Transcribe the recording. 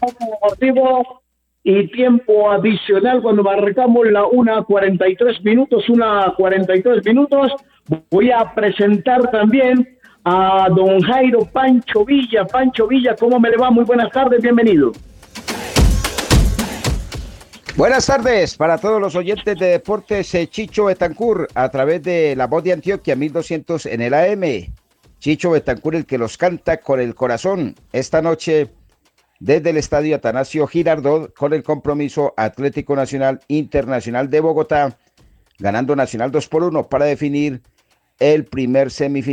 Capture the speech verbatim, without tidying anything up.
Deportivo y tiempo adicional cuando marcamos la una cuarenta y tres minutos, una cuarenta y tres minutos. Voy a presentar también a don Jairo Pancho Villa. Pancho Villa, ¿cómo me le va? Muy buenas tardes, bienvenido. Buenas tardes para todos los oyentes de Deportes. eh, Chicho Betancur a través de La Voz de Antioquia mil doscientos en el A M. Chicho Betancur, el que los canta con el corazón. Esta noche desde el estadio Atanasio Girardot con el compromiso Atlético Nacional Internacional de Bogotá, ganando Nacional dos por uno para definir el primer semifinal